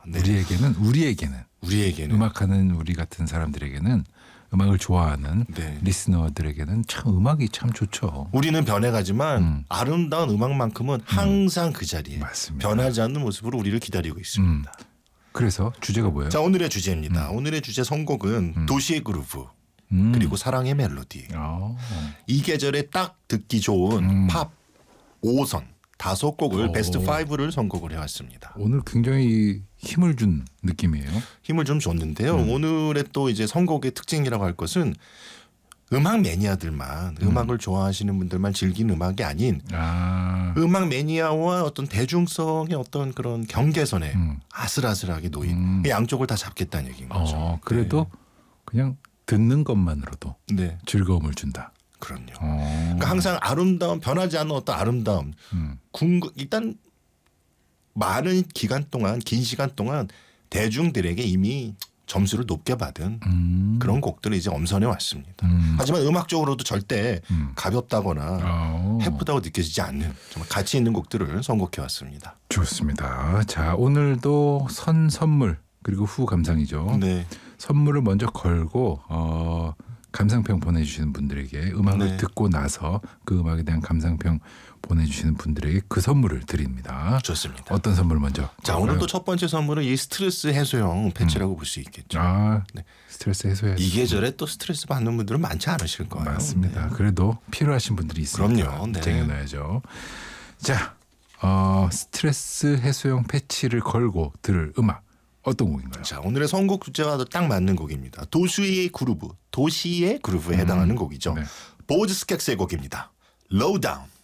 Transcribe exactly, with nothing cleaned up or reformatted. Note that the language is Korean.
네. 우리에게는 우리에게는 우리에게는 음악하는 우리 같은 사람들에게는 음악을 좋아하는 네. 리스너들에게는 참 음악이 참 좋죠. 우리는 변해가지만 음. 아름다운 음악만큼은 항상 그 자리에 맞습니다. 변하지 않는 모습으로 우리를 기다리고 있습니다. 음. 그래서 주제가 뭐예요? 자, 오늘의 주제입니다. 오늘의 주제 선곡은 음. 도시의 그루브 음. 그리고 사랑의 멜로디. 어. 이 계절에 딱 듣기 좋은 음. 팝 오 선 다섯 곡을 오. 베스트 오를 선곡을 해왔습니다. 오늘 굉장히 힘을 준 느낌이에요. 힘을 좀 줬는데요. 음. 오늘의 또 이제 선곡의 특징이라고 할 것은 음악 매니아들만 음. 음악을 좋아하시는 분들만 즐기는 음악이 아닌 아. 음악 매니아와 어떤 대중성의 어떤 그런 경계선에 음. 아슬아슬하게 놓인 음. 양쪽을 다 잡겠다는 얘기인 거죠. 어, 그래도 그냥 듣는 것만으로도 네, 네. 즐거움을 준다. 그럼요. 어. 그러니까 항상 아름다운 변하지 않는 어떤 아름다움. 음. 궁금 일단 많은 기간 동안 긴 시간 동안 대중들에게 이미 점수를 높게 받은 음. 그런 곡들이 이제 엄선해 왔습니다. 음. 하지만 음악적으로도 절대 음. 가볍다거나 어. 해프다고 느껴지지 않는 정말 가치 있는 곡들을 선곡해 왔습니다. 좋습니다. 자, 오늘도 선 선물 그리고 후 감상이죠. 네. 선물을 먼저 걸고 어, 감상평 보내주시는 분들에게 음악을 네. 듣고 나서 그 음악에 대한 감상평 보내주시는 분들에게 그 선물을 드립니다. 좋습니다. 어떤 선물 먼저? 자, 오늘 또 첫 번째 선물은 이 스트레스 해소용 패치라고 볼 수 있겠죠. 아, 네. 스트레스 해소해야죠. 이 계절에 또 스트레스 받는 분들은 많지 않으실 거예요. 맞습니다. 그래도 필요하신 분들이 있으니까 그럼요. 네. 쟁여놔야죠. 자, 어, 스트레스 해소용 패치를 걸고 들을 음악 어떤 곡인가요? 자, 오늘의 선곡 주제와도 딱 맞는 곡입니다. 도시의 그루브, 도시의 그루브에 음. 해당하는 곡이죠. 네. 보즈 스캑스의 곡입니다. Low Down.